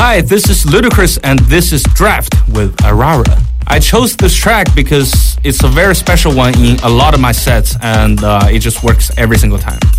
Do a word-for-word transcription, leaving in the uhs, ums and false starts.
Hi, this is Ludacris and this is Draft with Arara. I chose this track because it's a very special one in a lot of my sets and uh, it just works every single time.